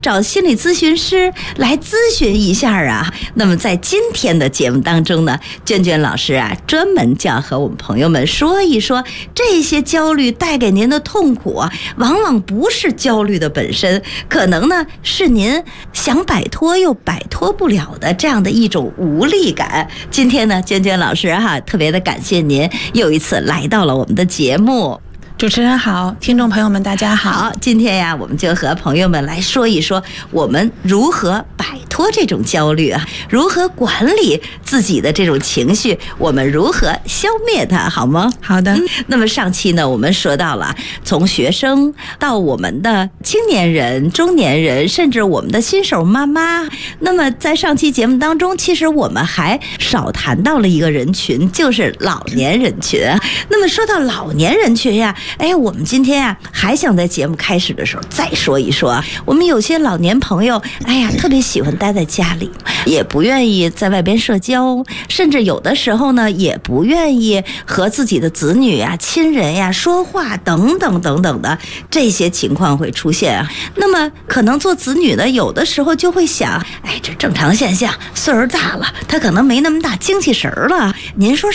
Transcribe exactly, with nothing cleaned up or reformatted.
找心理咨询师来咨询一下啊。那么在今天的节目当中呢，娟娟老师啊，专门就要和我们朋友们说一说，这些焦虑带给您的痛苦啊，往往不是焦虑的本身，可能呢是您想摆脱又摆脱不了的这样的一种无力感。今天呢，娟娟老师哈、啊，特别的感谢您又一次来到了我们的节目。 主持人好，听众朋友们大家好。 好，今天呀，我们就和朋友们来说一说，我们如何摆脱这种焦虑啊，如何管理自己的这种情绪，我们如何消灭它，好吗？ 好的、嗯。 那么上期呢，我们说到了从学生到我们的青年人、中年人，甚至我们的新手妈妈。那么在上期节目当中，其实我们还少谈到了一个人群，就是老年人群。那么说到老年人群呀，哎，我们今天啊，还想在节目开始的时候再说一说啊，我们有些老年朋友，哎呀，特别喜欢待在家里，也不愿意在外边社交，甚至有的时候呢，也不愿意和自己的子女呀、亲人呀说话，等等等等的这些情况会出现啊。那么可能做子女的，有的时候就会想，哎，这正常现象，岁数大了，他可能没那么大精气神了。您说